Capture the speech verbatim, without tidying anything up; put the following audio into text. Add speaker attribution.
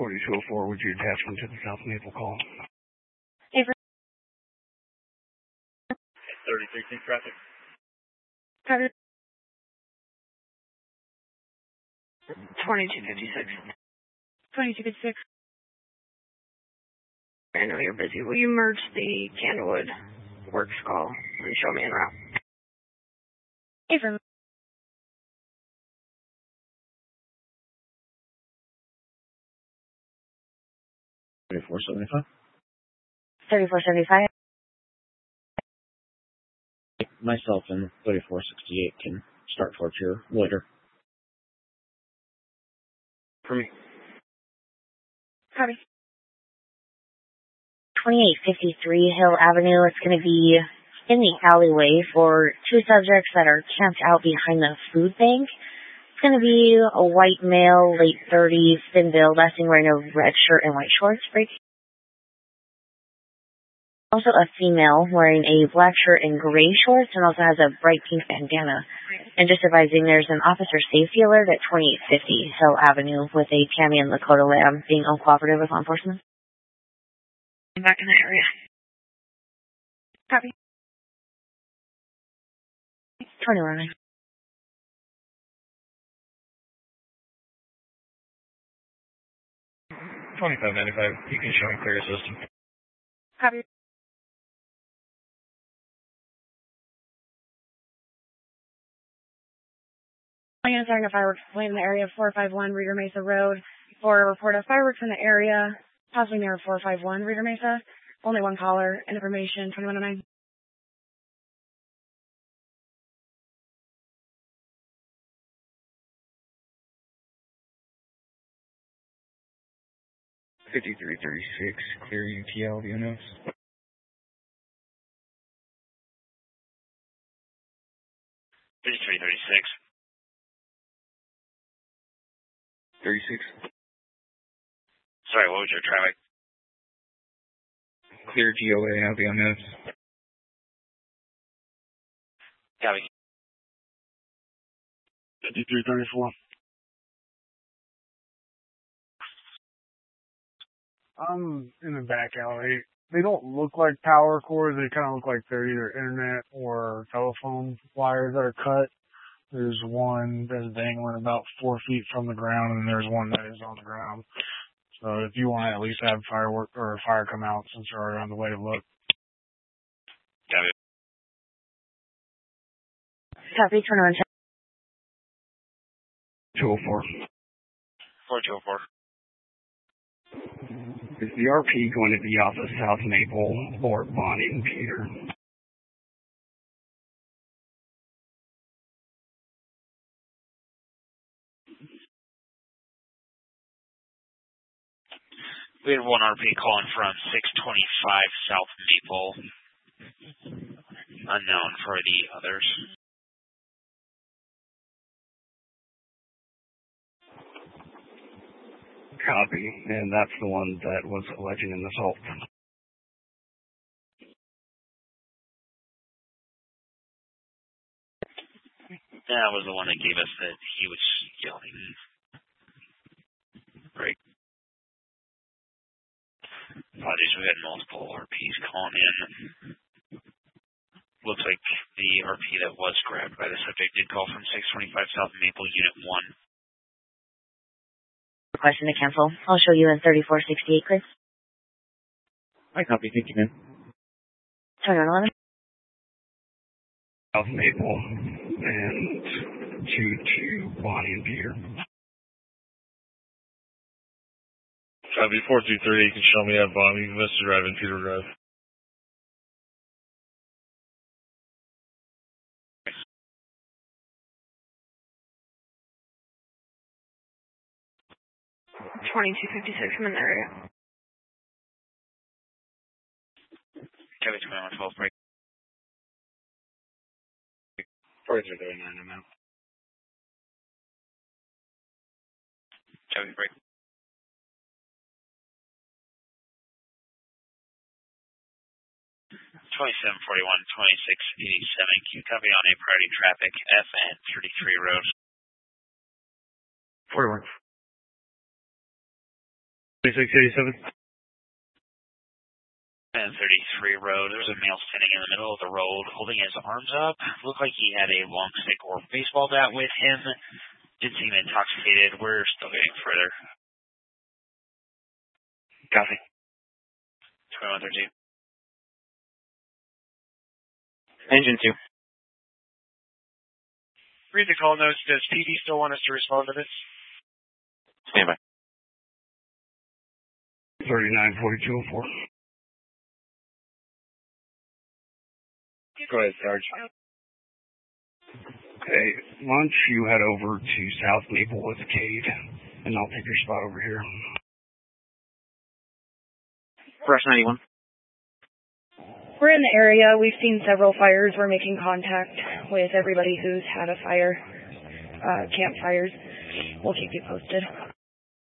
Speaker 1: forty-two oh four, would you attach them to the South Maple call?
Speaker 2: Avery.
Speaker 3: thirty-three six traffic.
Speaker 2: Cover. twenty-two fifty-six. twenty-two fifty-six. I know you're busy. Will you merge the Candlewood Works call and show me en route? Avery.
Speaker 3: thirty-four seventy-five.
Speaker 2: thirty-four seventy-five.
Speaker 3: Myself and thirty-four sixty-eight can start towards your loiter.
Speaker 1: For me.
Speaker 2: Copy. twenty-eight fifty-three Hill Avenue. It's going to be in the alleyway for two subjects that are camped out behind the food bank. It's going to be a white male, late thirties, thin build, last thing wearing a red shirt and white shorts. Break. Also a female wearing a black shirt and gray shorts and also has a bright pink bandana. And just advising there's an officer safety alert at twenty-eight fifty Hill Avenue with a Tammy and Lakota Lamb being uncooperative with law enforcement. Back in the area. Copy. twenty-one.
Speaker 1: twenty-five ninety-five, you can show me clear system.
Speaker 2: Copy. I'm going to start a fireworks display in the area of four five one Reeder Mesa Road for a report of fireworks in the area, possibly near four five one Reeder Mesa. Only one caller. Information twenty-one oh nine.
Speaker 1: fifty-three thirty-six, clear U T L, do you know?
Speaker 3: fifty-three thirty-six.
Speaker 1: thirty-six.
Speaker 3: Sorry, what was your traffic?
Speaker 1: Clear G O A, I'll be on notes.
Speaker 3: Copy.
Speaker 1: fifty-three thirty-four.
Speaker 4: I'm in the back alley. They don't look like power cords. They kind of look like they're either internet or telephone wires that are cut. There's one that's dangling about four feet from the ground, and there's one that is on the ground. So if you want to at least have firework or fire come out since you're already on the way to look.
Speaker 3: Copy.
Speaker 2: Copy, twenty-one.
Speaker 1: two oh four.
Speaker 3: four two oh four.
Speaker 1: Is the R P going to be off of South Maple or Bonnie and Peter?
Speaker 3: We had one R P calling from six twenty-five South Maple. Unknown for the others.
Speaker 1: Copy, and that's the one that was alleging an assault.
Speaker 3: That was the one that gave us that he was yelling. Great. Apologies, we had multiple R Ps calling in. Looks like the R P that was grabbed by the subject did call from six twenty-five South Maple, Unit one.
Speaker 2: Question to cancel. I'll show you in thirty-four sixty-eight, Chris.
Speaker 3: I copy. Thank you, man.
Speaker 2: twenty-one eleven.
Speaker 1: South Maple and two two Bonnie and Peter.
Speaker 5: Copy four two three, you can show me at Bonnie, Mister Drive and Peter Drive.
Speaker 2: twenty-two fifty-six, I'm in the area.
Speaker 3: Copy twenty-one twelve, break.
Speaker 1: forty-three thirty-nine, I'm out.
Speaker 3: Copy, break. twenty-seven forty-one, twenty-six eighty-seven, Q copy on a priority traffic, F and thirty-three road.
Speaker 1: forty-one.
Speaker 4: twenty-six eighty-seven.
Speaker 3: ten thirty-three road. There's a male standing in the middle of the road holding his arms up. Looked like he had a long stick or baseball bat with him. Didn't seem intoxicated. We're still getting further.
Speaker 6: Copy.
Speaker 3: twenty-one thirteen.
Speaker 6: Engine two.
Speaker 7: Read the call notes. Does P D still want us to respond to this?
Speaker 6: Stand by.
Speaker 1: thirty-nine forty-two oh four.
Speaker 5: Go ahead, Sarge.
Speaker 1: Okay, lunch, you head over to South Maple with Cade, and I'll take your spot over here.
Speaker 6: Brush ninety-one.
Speaker 8: We're in the area. We've seen several fires. We're making contact with everybody who's had a fire, uh, campfires. We'll keep you posted.